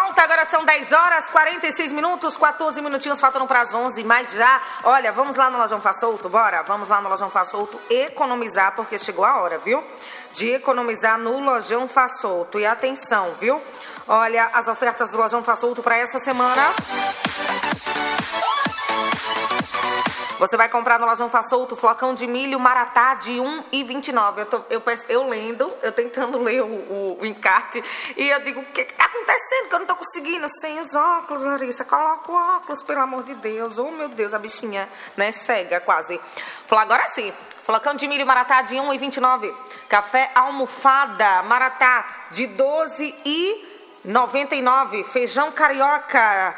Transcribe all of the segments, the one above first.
volta, agora são 10 horas, 46 minutos, 14 minutinhos faltando para as 11, mas já, olha, vamos lá no Lojão Fassolto, bora? Vamos lá no Lojão Fassolto economizar, porque chegou a hora, viu? De economizar no Lojão Fassolto. E atenção, viu? Olha, as ofertas do Lojão Fassolto para essa semana. Você vai comprar no Lojão Fassolto flocão de milho Maratá de R$ 1,29. Eu tentando ler o encarte e eu digo, o que tá acontecendo? Que eu não tô conseguindo. Sem os óculos, Larissa. Coloca o óculos, pelo amor de Deus. Oh, meu Deus, a bichinha, né, cega quase. Agora sim. Flocão de milho Maratá de R$ 1,29. Café almofada Maratá de R$ 12,99. Feijão carioca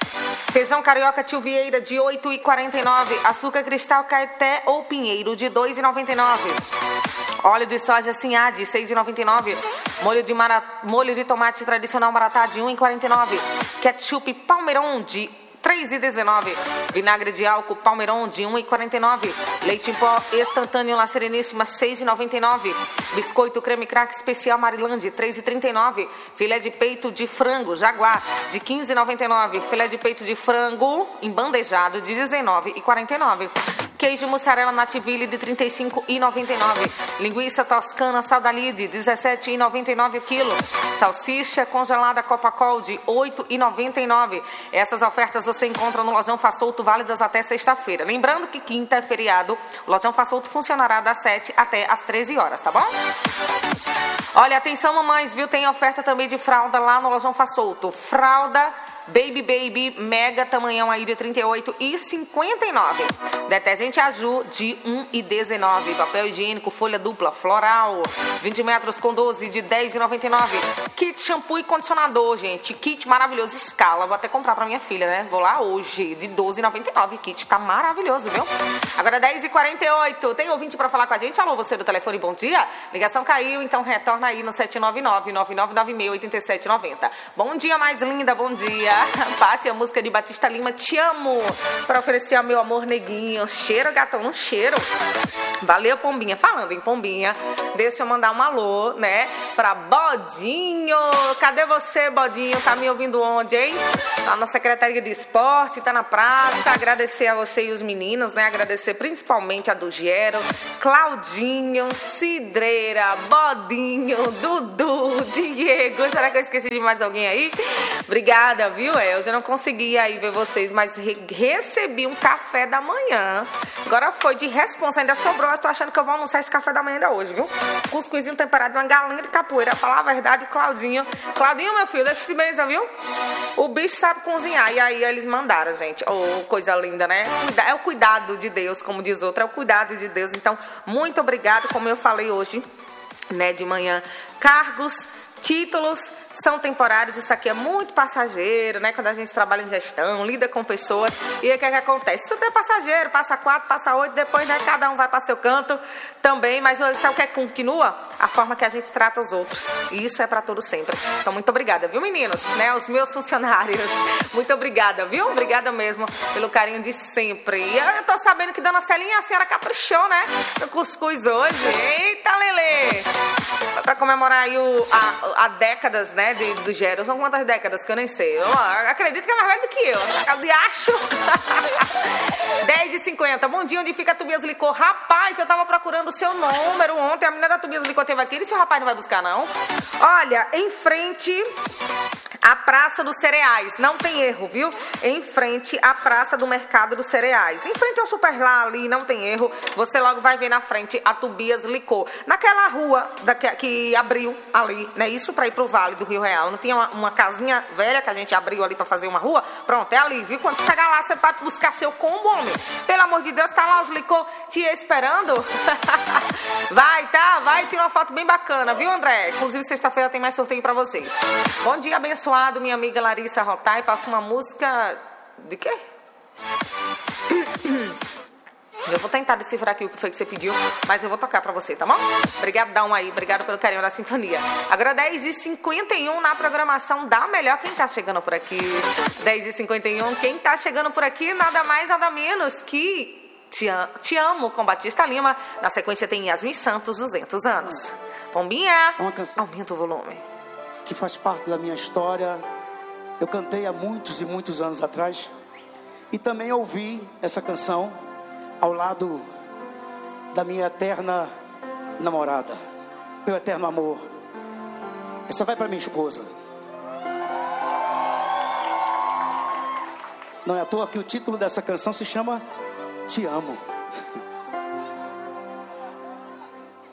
Tio Vieira de R$ 8,49. Açúcar cristal Caeté ou Pinheiro de R$ 2,99. Óleo de soja Sinhá de R$ 6,99. Molho de tomate tradicional Maratá de R$ 1,49. Ketchup Palmeiron de R$ 3,19. Vinagre de álcool Palmeiron de R$ 1,49. Leite em pó instantâneo La Sereníssima R$ 6,99. Biscoito creme crack especial Marilande R$ 3,39. Filé de peito de frango Jaguar de R$ 15,99. Filé de peito de frango embandejado de R$ 19,49. Queijo mussarela Nativille de R$ 35,99. Linguiça toscana Saudalide de R$ 17,99 o quilo. Salsicha congelada Copacol de R$ 8,99. Essas ofertas você encontra no Lojão Fassolto, válidas até sexta-feira. Lembrando que quinta é feriado, o Lojão Fassolto funcionará das 7 até as 13 horas, tá bom? Olha, atenção mamães, viu? Tem oferta também de fralda lá no Lojão Fassolto. Fralda Baby Mega, tamanhão aí de R$ 38,59. Detergente Aju de R$ 1,19. Papel higiênico folha dupla floral 20 metros com 12 de R$ 10,99. Kit shampoo e condicionador, gente. Kit maravilhoso, escala. Vou até comprar pra minha filha, né? Vou lá hoje, de R$ 12,99. Kit tá maravilhoso, viu? Agora 10h48. Tem ouvinte pra falar com a gente? Alô, você do telefone, bom dia? Ligação caiu, então retorna aí no 799-9996-8790. Bom dia, mais linda, bom dia. Passe a música de Batista Lima, Te Amo, para oferecer ao meu amor neguinho. Cheiro, gatão, no cheiro. Valeu, Pombinha. Falando em Pombinha, deixa eu mandar um alô, né, pra Bodinho. Cadê você, Bodinho? Tá me ouvindo onde, hein? Tá na Secretaria de Esporte, tá na praça. Agradecer a você e os meninos, né? Agradecer principalmente a do Gero, Claudinho, Cidreira, Bodinho, Dudu, Diego. Será que eu esqueci de mais alguém aí? Obrigada, viu? Eu já não consegui aí ver vocês, mas recebi um café da manhã. Agora foi de responsa, ainda sobrou. Eu tô achando que eu vou almoçar esse café da manhã ainda hoje, viu? Cuscuzinho temperado, uma galinha de capoeira. Pra falar a verdade, Claudinho, meu filho, deixa eu te beijar, viu? O bicho sabe cozinhar. E aí eles mandaram, gente. Oh, coisa linda, né? É o cuidado de Deus, como diz outro, é o cuidado de Deus. Então, muito obrigado, como eu falei hoje, né, de manhã. Cargos, títulos são temporários, isso aqui é muito passageiro, né? Quando a gente trabalha em gestão, lida com pessoas, e aí o que acontece? Isso é passageiro, passa 4, passa 8, depois, né, cada um vai para seu canto também, mas sabe o que continua? A forma que a gente trata os outros, e isso é para todo sempre. Então, muito obrigada, viu, meninos? Né, os meus funcionários, muito obrigada, viu? Obrigada mesmo pelo carinho de sempre. E eu tô sabendo que Dona Celinha, a senhora caprichou, né, no cuscuz hoje. Eita, Lelê! Para comemorar aí a décadas, né, do Gero. São quantas décadas que eu nem sei. Eu acredito que é mais velho do que eu. Acabo de acho. 10h50. Bom dia, onde fica a Tobias Licor? Rapaz, eu tava procurando o seu número ontem. A menina da Tobias Licor teve aqui. E se o rapaz não vai buscar, não? Olha, em frente à Praça dos Cereais. Não tem erro, viu? Em frente à Praça do Mercado dos Cereais. Em frente ao Super lá ali, não tem erro. Você logo vai ver na frente a Tobias Licor. Naquela rua que abriu ali, né? Isso pra ir pro Vale do Rio Real. Não tinha uma casinha velha que a gente abriu ali pra fazer uma rua? Pronto, é ali, viu? Quando chegar lá, você pode buscar seu combo, homem. Pelo amor de Deus, tá lá os licor te esperando. Vai tirar uma foto bem bacana, viu, André? Inclusive, sexta-feira tem mais sorteio pra vocês. Bom dia, abençoado, minha amiga Larissa Rotai. Passa uma música... de quê? Eu vou tentar decifrar aqui o que foi que você pediu, mas eu vou tocar pra você, tá bom? Obrigadão aí, obrigado pelo carinho da sintonia. Agora 10h51 na programação da Melhor. Quem tá chegando por aqui? 10h51, quem tá chegando por aqui? Nada mais, nada menos que Te Amo, com Batista Lima. Na sequência tem Yasmin Santos, 200 anos. Pombinha, uma canção aumenta o volume. que faz parte da minha história, Eu cantei há muitos e muitos anos atrás. E também ouvi essa canção ao lado da minha eterna namorada, meu eterno amor. Essa vai para minha esposa. Não é à toa que o título dessa canção se chama Te Amo.